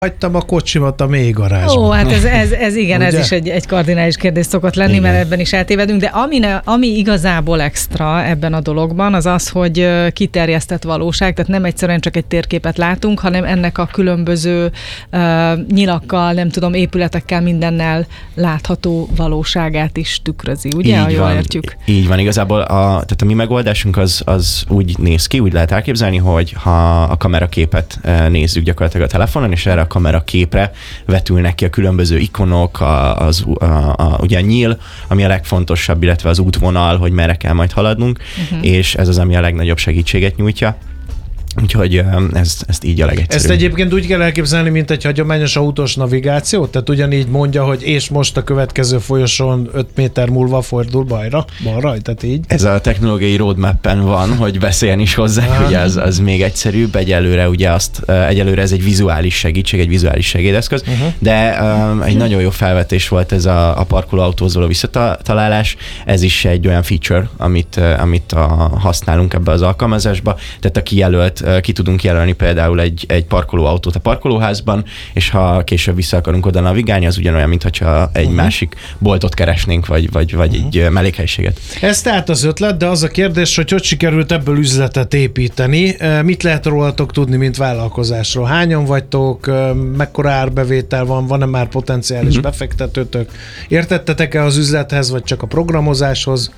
hagytam a kocsimat a mély garázsban. Ó, hát ez igen, ez is egy kardinális kérdés szokott lenni, igen. Mert ebben is eltévedünk, de ami igazából extra ebben a dologban, az az, hogy kiterjesztett valóság, tehát nem egyszerűen csak egy térképet látunk, hanem ennek a különböző nyilakkal, nem tudom, épületekkel, mindennel látható valóságát is tükrözi, ugye, ha jól értjük? Így van, igazából tehát a mi megoldásunk az úgy néz ki, úgy lehet elképzelni, hogy ha a kameraképet nézzük gyakorlatilag a telefonon, és erre a kameraképre vetülnek ki a különböző ikonok, ugye a nyíl, ami a legfontosabb, illetve az útvonal, hogy merre kell majd haladnunk, és ez az, ami a legnagyobb segítséget nyújtja. Úgyhogy ezt így a legegyszerűbb. Ezt egyébként úgy kell elképzelni, mint egy hagyományos autós navigáció? Tehát ugyanígy mondja, hogy és most a következő folyosón 5 méter múlva fordul balra, tehát így? Ez a technológiai roadmap-en van, hogy beszéljen is hozzá, ugye az még egyszerűbb. Egyelőre ugye egyelőre ez egy vizuális segítség, egy vizuális segédeszköz, de egy nagyon jó felvetés volt ez a parkolóautóhoz való visszatalálás. Ez is egy olyan feature, amit használunk ebbe az alkalmazásba. Tehát ki tudunk jelölni például egy parkolóautót a parkolóházban, és ha később vissza akarunk oda navigálni, az ugyanolyan, mintha egy másik boltot keresnénk, vagy egy mellékhelyiséget. Ez tehát az ötlet, de az a kérdés, hogy sikerült ebből üzletet építeni. Mit lehet rólatok tudni, mint vállalkozásról? Hányan vagytok? Mekkora árbevétel van? Van-e már potenciális befektetőtök? Értettetek-e az üzlethez, vagy csak a programozáshoz?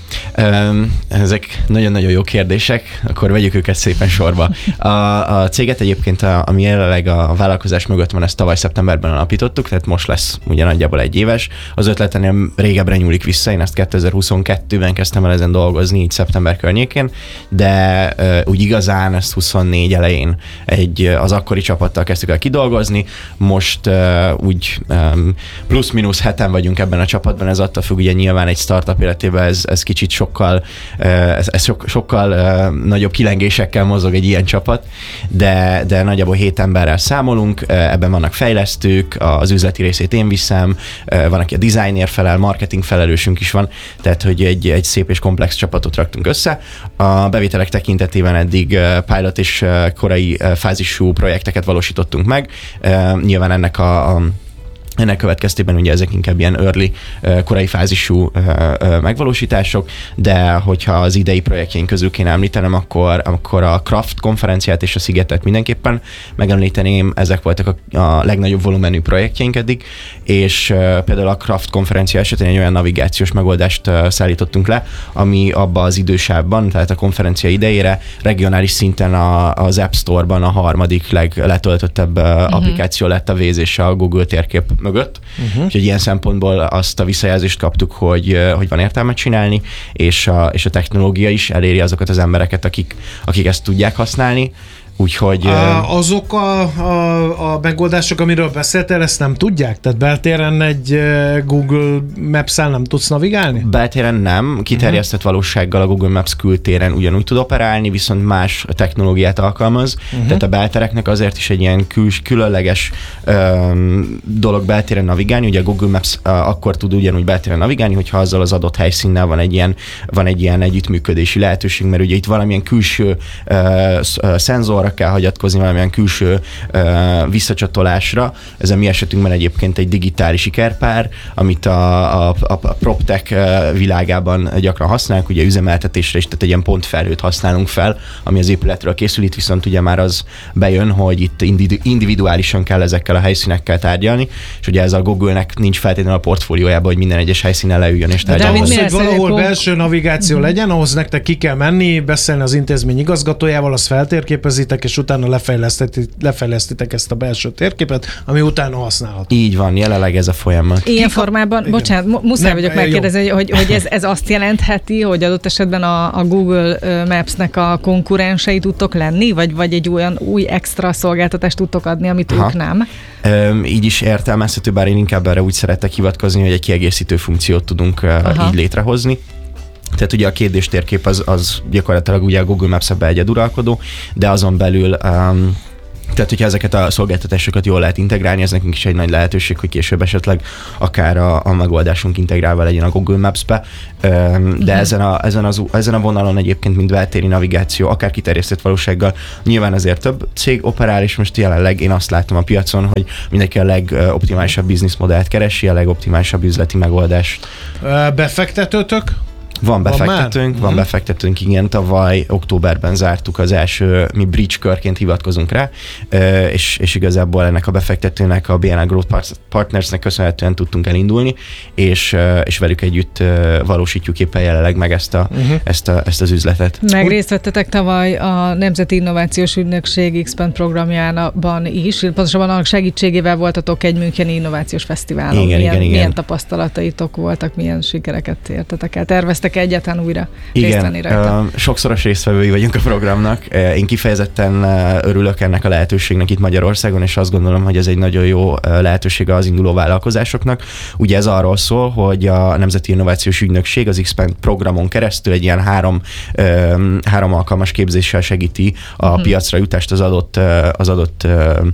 Ezek nagyon-nagyon jó kérdések, akkor vegyük őket szépen sorba. A céget egyébként, ami jelenleg a vállalkozás mögött van, ezt tavaly szeptemberben alapítottuk, tehát most lesz ugye nagyjából 1 éves. Az ötletenél régebbre nyúlik vissza, én ezt 2022-ben kezdtem el ezen dolgozni, így szeptember környékén, de úgy igazán ezt 24 elején az akkori csapattal kezdtük el kidolgozni, most úgy plusz-minusz 7-en vagyunk ebben a csapatban, ez attól függ, ugye nyilván egy startup életében ez kicsit sokkal nagyobb kilengésekkel mozog egy ilyen csapat, de nagyjából 7 emberrel számolunk, ebben vannak fejlesztők, az üzleti részét én viszem, van, aki a designért felel, marketing felelősünk is van, tehát hogy egy szép és komplex csapatot raktunk össze. A bevételek tekintetében eddig pilot és korai fázisú projekteket valósítottunk meg. Nyilván ennek következtében ugye ezek inkább ilyen early, korai fázisú megvalósítások, de hogyha az idei projektjeink közül kéne említenem, akkor a Craft konferenciát és a Szigetet mindenképpen megemlíteném, ezek voltak a legnagyobb volumenű projektjeink eddig, és például a Craft konferencia esetén egy olyan navigációs megoldást szállítottunk le, ami abba az idősávban, tehát a konferencia idejére regionális szinten az App Store-ban a harmadik legletöltöttebb applikáció lett a Waze és a Google térkép mögött. Úgyhogy ilyen szempontból azt a visszajelzést kaptuk, hogy van értelme csinálni, és a technológia is eléri azokat az embereket, akik ezt tudják használni. Úgyhogy... Azok a megoldások, amiről beszéltél, ezt nem tudják? Tehát beltéren egy Google Maps-el nem tudsz navigálni? Beltéren nem. Kiterjesztett valósággal a Google Maps kültéren ugyanúgy tud operálni, viszont más technológiát alkalmaz. Tehát a beltereknek azért is egy ilyen különleges dolog beltéren navigálni. Ugye a Google Maps akkor tud ugyanúgy beltéren navigálni, hogyha azzal az adott helyszínnel van egy ilyen együttműködési lehetőség, mert ugye itt valamilyen külső szenzor kell hagyatkozni, valamilyen külső visszacsatolásra. Ez a mi esetünkben egyébként egy digitális ikerpár, amit a PropTech világában gyakran használunk, ugye üzemeltetésre is, tehát egy ilyen pontfelhőt használunk fel, ami az épületről készül, itt viszont ugye már az bejön, hogy itt individuálisan kell ezekkel a helyszínekkel tárgyalni, és ugye ez a Google-nek nincs feltétlenül a portfóliójában, hogy minden egyes helyszínen leüljön és tárgyalni. De ahhoz, hogy valahol belső navigáció legyen, ahhoz nektek ki kell menni, beszélni az intézmény igazgatójával, az feltérképezitek, és utána lefejlesztitek ezt a belső térképet, ami utána használható. Így van, jelenleg ez a folyamat. Ilyen formában, igen. Bocsánat, muszáj vagyok megkérdezni, hogy ez azt jelentheti, hogy adott esetben a Google Maps-nek a konkurensei tudtok lenni, vagy egy olyan új extra szolgáltatást tudtok adni, amit ők nem? Így is értelmezhető, bár én inkább erre úgy szeretek hivatkozni, hogy egy kiegészítő funkciót tudunk így létrehozni. Tehát ugye a 2D-s térkép az gyakorlatilag ugye a Google Maps-ben egyeduralkodó, de azon belül Tehát, hogyha ezeket a szolgáltatásokat jól lehet integrálni, ez nekünk is egy nagy lehetőség, hogy később esetleg akár a megoldásunk integrálva legyen a Google Maps-be, de ezen a vonalon egyébként, mint beltéri navigáció, akár kiterjesztett valósággal, nyilván azért több cég operál, és most jelenleg én azt látom a piacon, hogy mindenki a legoptimálisabb bizniszmodellt keresi, a legoptimálisabb üzleti megoldást. Befektetőtök? Van befektetőnk, igen, tavaly októberben zártuk az első, mi bridge körként hivatkozunk rá, és igazából ennek a befektetőnek, a BNL Growth Partnersnek köszönhetően tudtunk elindulni, és velük együtt valósítjuk éppen jelenleg meg ezt az üzletet. Meg részt vettetek tavaly a Nemzeti Innovációs Ügynökség Expand programjában is, pontosabban annak segítségével voltatok egy Müncheni Innovációs Fesztiválon. Milyen tapasztalataitok voltak, milyen sikereket értetek el? Terveztek egyáltalán újra részt venni rajta? Sokszoros résztvevői vagyunk a programnak. Én kifejezetten örülök ennek a lehetőségnek itt Magyarországon, és azt gondolom, hogy ez egy nagyon jó lehetősége az induló vállalkozásoknak. Ugye ez arról szól, hogy a Nemzeti Innovációs Ügynökség az Expand programon keresztül egy ilyen három alkalmas képzéssel segíti a piacra jutást az adott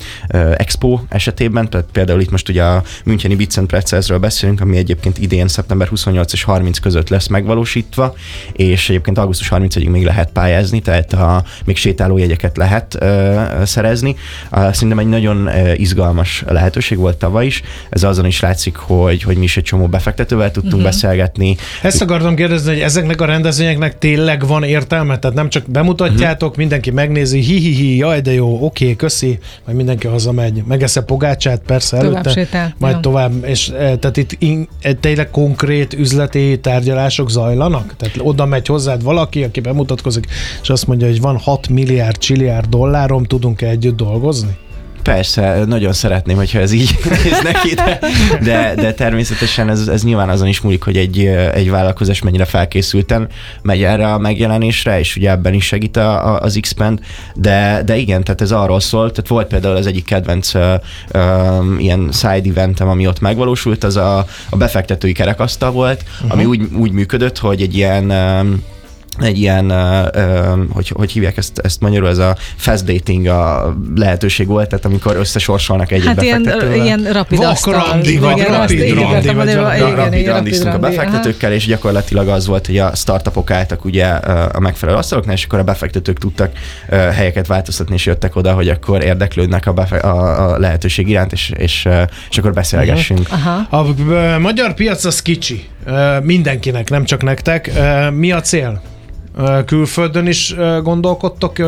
expo esetében. Tehát például itt most ugye a Müncheni Bits & Pretzelsről beszélünk, ami egyébként idén szeptember 28 és 30 között lesz megvalósítva, és egyébként augusztus 31-ig még lehet pályázni, tehát még sétálójegyeket lehet szerezni. Szerintem egy nagyon izgalmas lehetőség volt tavaly is. Ez azon is látszik, hogy mi is egy csomó befektetővel tudtunk beszélgetni. Ezt akartam kérdezni, hogy ezeknek a rendezvényeknek tényleg van értelme? Tehát nem csak bemutatjátok, mindenki megnézi, hi, jaj, de jó, oké, köszi, majd mindenki hazamegy, megeszi a pogácsát, persze előtte, majd tovább, és tehát itt tényleg konkrét üzleti tárgyalások zajlanak? Tehát oda megy hozzád valaki, aki bemutatkozik, és azt mondja, hogy van 6 milliárd csilliárd dollárom, tudunk-e együtt dolgozni? Persze, nagyon szeretném, hogyha ez így néz neki, de természetesen ez nyilván azon is múlik, hogy egy vállalkozás mennyire felkészülten megy erre a megjelenésre, és ugye ebben is segít az Expand, de igen, tehát ez arról szól, tehát volt például az egyik kedvenc ilyen side eventem, ami ott megvalósult, az a befektetői kerekasztal volt, ami úgy működött, hogy egy ilyen, hogy hívják ezt magyarul, ez a fast dating a lehetőség volt, tehát amikor összesorsolnak egy befektetővel. Ilyen rapid asztal. Rapid randiztunk a befektetőkkel, és gyakorlatilag az volt, hogy a startupok álltak ugye a megfelelő asztaloknál, és akkor a befektetők tudtak helyeket változtatni, és jöttek oda, hogy akkor érdeklődnek a lehetőség iránt, és akkor beszélgessünk. A magyar piac az kicsi. Mindenkinek, nem csak nektek. Mi a cél? Külföldön is gondolkodtok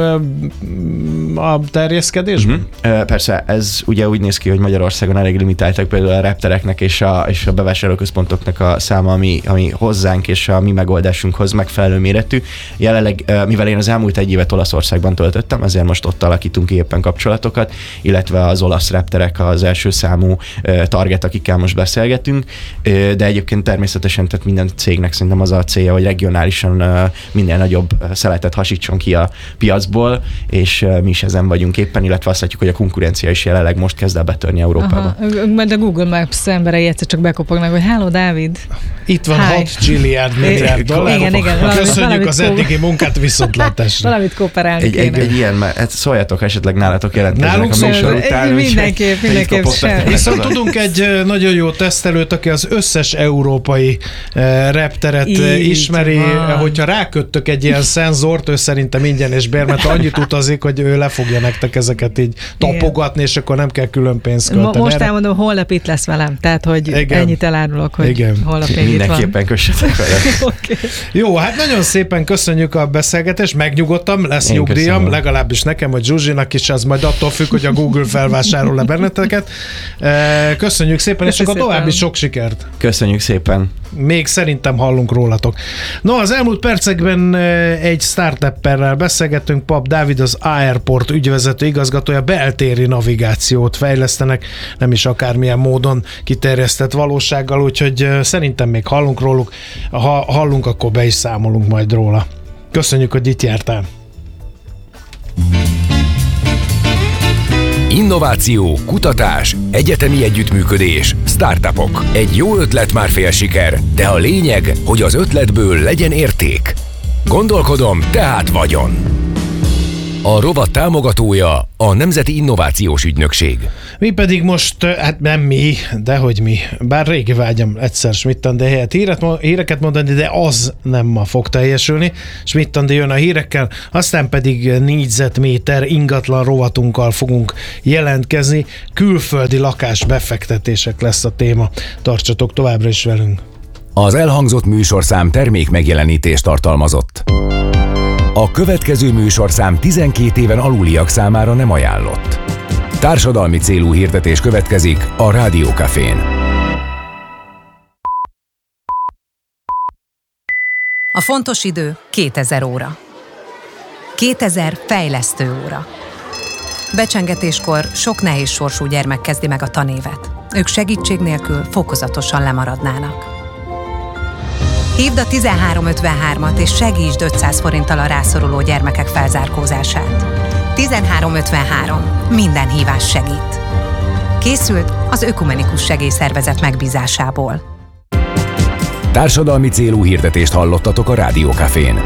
a terjeszkedésben? Persze, ez ugye úgy néz ki, hogy Magyarországon elég limitáltak például a reptereknek és a bevásárlóközpontoknak a száma, ami hozzánk és a mi megoldásunkhoz megfelelő méretű. Jelenleg, mivel én az elmúlt egy évet Olaszországban töltöttem, ezért most ott alakítunk ki éppen kapcsolatokat, illetve az olasz repterek az első számú target, akikkel most beszélgetünk, de egyébként természetesen tehát minden cégnek szerintem az a célja, hogy regionálisan minden nagyobb szeletet hasítson ki a piacból, és mi is ezen vagyunk éppen, illetve azt látjuk, hogy a konkurencia is jelenleg most kezd el betörni Európába. Majd a Google Maps emberei egyszer csak bekopognak, hogy hello, Dávid. Itt van 6 milliárd dollár. Igen. Köszönjük az eddigi munkát, viszontlátásra. Valamit kooperálni kéne. Egy ilyen, szóljatok esetleg nálatok jelentkeznek nálunk a műsor után. Mindenképp sem. Viszont tudunk egy nagyon jó tesztelőt, aki az összes európai repteret ismeri, hogyha ráköttök egy ilyen szenzort, ő szerintem ingyen és bér, mert annyit utazik, hogy ő le fogja nektek ezeket így tapogatni, és akkor nem kell külön pénzt költeni. Most elmondom, holnap itt lesz velem, tehát hogy ennyit elárulok, hogy holnap még itt van. Mindenképpen kössetek vele. Okay. Jó, hát nagyon szépen köszönjük a beszélgetést, megnyugodtam, lesz nyugdíjam, legalábbis nekem, hogy Zsuzsinak is, az majd attól függ, hogy a Google felvásárol le benneteket. Köszönjük szépen, és akkor további sok sikert. Köszönjük szépen. Még szerintem hallunk rólatok. No, az elmúlt percekben egy startupperrel beszélgettünk, Pap Dávid, az Airport ügyvezető igazgatója, beltéri navigációt fejlesztenek, nem is akármilyen módon kiterjesztett valósággal, úgyhogy szerintem még hallunk róluk. Ha hallunk, akkor be is számolunk majd róla. Köszönjük, hogy itt jártál. Innováció, kutatás, egyetemi együttműködés, startupok. Egy jó ötlet már fél siker, de a lényeg, hogy az ötletből legyen érték. Gondolkodom, tehát vagyon. A rovat támogatója a Nemzeti Innovációs Ügynökség. Mi pedig most, hát nem mi, dehogy mi, bár régi vágyam egyszer Schmidt-Andi helyett híreket mondani, de az nem ma fog teljesülni. Schmidt-Andi jön a hírekkel, aztán pedig négyzetméter ingatlan rovatunkkal fogunk jelentkezni. Külföldi lakásbefektetések lesz a téma. Tartsatok továbbra is velünk. Az elhangzott műsorszám termék megjelenítést tartalmazott. A következő műsorszám 12 éven aluliak számára nem ajánlott. Társadalmi célú hirdetés következik a Rádió Cafén. A fontos idő 2000 óra. 2000 fejlesztő óra. Becsengetéskor sok nehéz sorsú gyermek kezdi meg a tanévet. Ők segítség nélkül fokozatosan lemaradnának. Hívd a 1353-at és segítsd 500 forinttal a rászoruló gyermekek felzárkózását. 1353. Minden hívás segít. Készült az Ökumenikus Segélyszervezet megbízásából. Társadalmi célú hirdetést hallottatok a Rádió Cafén.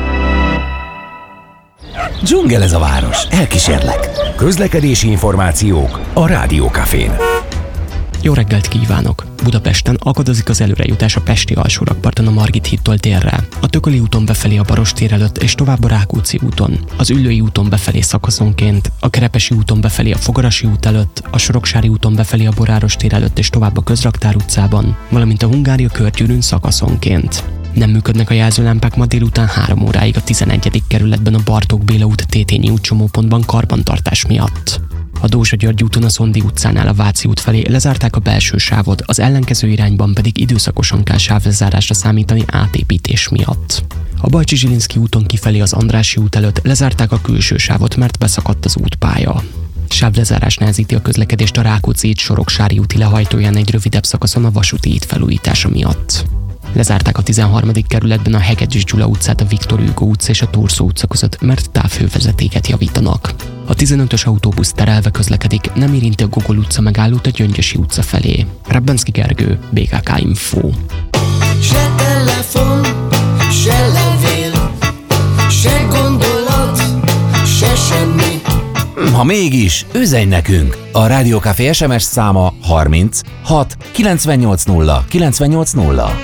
Dzsungel ez a város, elkísérlek. Közlekedési információk a Rádió Cafén. Jó reggelt kívánok! Budapesten akadozik az előrejutás a pesti alsórakparton a Margit hídtól délre, a Tököli úton befelé a Barostér előtt és tovább a Rákóczi úton, az Üllői úton befelé szakaszonként, a Kerepesi úton befelé a Fogarasi út előtt, a Soroksári úton befelé a Boráros tér előtt és tovább a Közraktár utcában, valamint a Hungária körgyűrűn szakaszonként. Nem működnek a jelzőlámpák ma délután 3 óráig a 11. kerületben a Bartók Béla út Tétényi út csomópontban karbantartás miatt. A Dózsa György úton a Szondi utcánál a Váci út felé lezárták a belső sávot, az ellenkező irányban pedig időszakosan kell sávlezárásra számítani átépítés miatt. A Bajcsi-Zsilinszky úton kifelé az Andrássy út előtt lezárták a külső sávot, mert beszakadt az útpálya. Sávlezárás nehezíti a közlekedést a Rákóczi híd Soroksári úti lehajtóján egy rövidebb szakaszon a vasúti híd felújítása miatt. Lezárták a 13. kerületben a Hegedűs Gyula utcát a Viktor Hugo utca és a Turszó utca között, mert távhővezetéket javítanak. A 15-ös autóbusz terelve közlekedik, nem érinti a Gogol utca megállót a Gyöngyösi utca felé. Rabbenszki Gergő, BKK Info. Se telefon, se levél, se gondolat, se semmi. Ha mégis, üzenj nekünk! A Rádió Café SMS száma 30 6 980 980.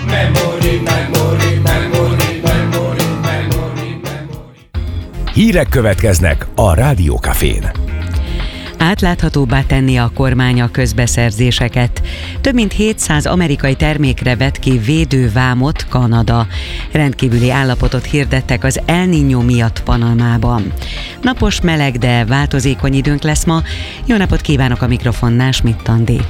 Hírek következnek a Rádió Cafén. Átláthatóbbá tenni a kormány a közbeszerzéseket. Több mint 700 amerikai termékre vet ki védővámot Kanada. Rendkívüli állapotot hirdettek az El Niño miatt Panamában. Napos, meleg, de változékony időnk lesz ma. Jó napot kívánok, a mikrofonnál Schmidt-Andi.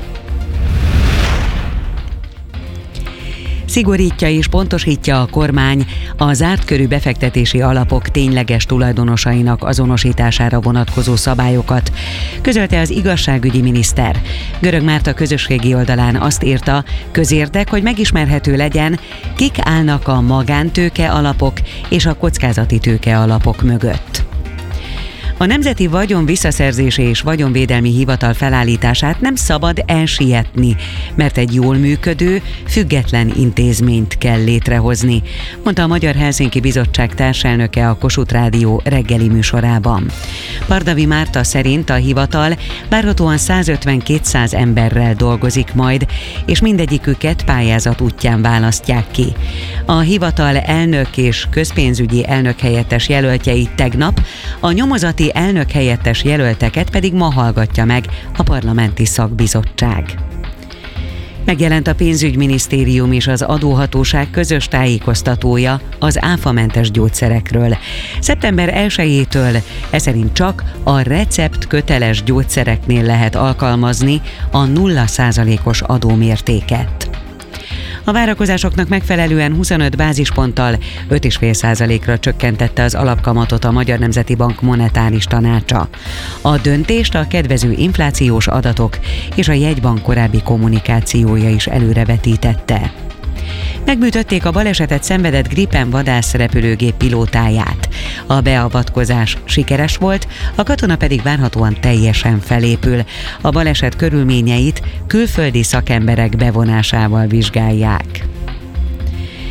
Szigorítja és pontosítja a kormány a zárt körű befektetési alapok tényleges tulajdonosainak azonosítására vonatkozó szabályokat, közölte az igazságügyi miniszter. Görög Márta közösségi oldalán azt írta, közérdek, hogy megismerhető legyen, kik állnak a magántőke alapok és a kockázati tőke alapok mögött. A Nemzeti Vagyon Visszaszerzési és Vagyonvédelmi Hivatal felállítását nem szabad elsietni, mert egy jól működő, független intézményt kell létrehozni, mondta a Magyar Helsinki Bizottság társelnöke a Kossuth Rádió reggeli műsorában. Pardavi Márta szerint a hivatal várhatóan 150-200 emberrel dolgozik majd, és mindegyiküket pályázat útján választják ki. A hivatal elnök és közpénzügyi elnökhelyettes jelöltjeit tegnap, a nyomozati elnökhelyettes jelölteket pedig ma hallgatja meg a parlamenti szakbizottság. Megjelent a pénzügyminisztérium és az adóhatóság közös tájékoztatója az áfamentes gyógyszerekről. Szeptember 1-től eszerint csak a receptköteles gyógyszereknél lehet alkalmazni a 0%-os adómértéket. A várakozásoknak megfelelően 25 bázisponttal 5,5%-ra csökkentette az alapkamatot a Magyar Nemzeti Bank monetáris tanácsa. A döntést a kedvező inflációs adatok és a jegybank korábbi kommunikációja is előrevetítette. Megbüntették a balesetet szenvedett Gripen vadászrepülőgép pilótáját. A beavatkozás sikeres volt, a katona pedig várhatóan teljesen felépül. A baleset körülményeit külföldi szakemberek bevonásával vizsgálják.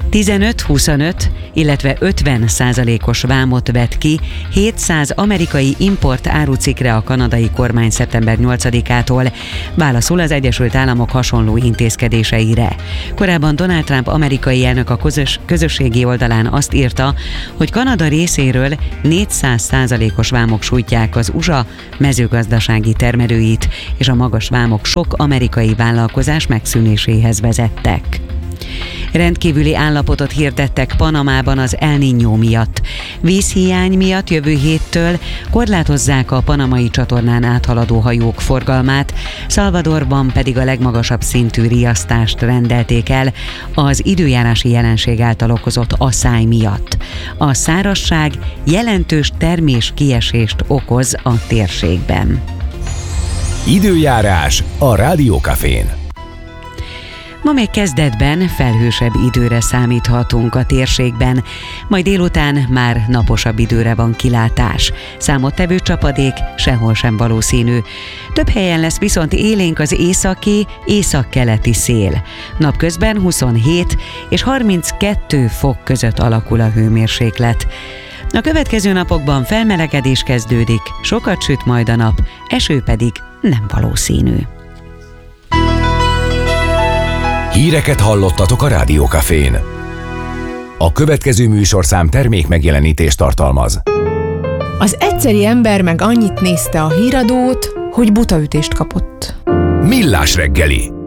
15-25, illetve 50%-os vámot vet ki 700 amerikai import árucikkre a kanadai kormány szeptember 8-ától, válaszul az Egyesült Államok hasonló intézkedéseire. Korábban Donald Trump amerikai elnök a közösségi oldalán azt írta, hogy Kanada részéről 400%-os vámok sújtják az USA mezőgazdasági termelőit, és a magas vámok sok amerikai vállalkozás megszűnéséhez vezettek. Rendkívüli állapotot hirdettek Panamában az El Niño miatt. Vízhiány miatt jövő héttől korlátozzák a panamai csatornán áthaladó hajók forgalmát, Salvadorban pedig a legmagasabb szintű riasztást rendelték el az időjárási jelenség által okozott aszály miatt. A szárazság jelentős terméskiesést okoz a térségben. Időjárás a Rádiókafén. Ma még kezdetben felhősebb időre számíthatunk a térségben, majd délután már naposabb időre van kilátás. Számottevő csapadék sehol sem valószínű. Több helyen lesz viszont élénk az északi, északkeleti szél. Napközben 27 és 32 fok között alakul a hőmérséklet. A következő napokban felmelegedés kezdődik, sokat süt majd a nap, eső pedig nem valószínű. Híreket hallottatok a Rádiókafén. A következő műsorszám termék megjelenítést tartalmaz. Az egyszeri ember meg annyit nézte a híradót, hogy butaütést kapott. Millás reggeli.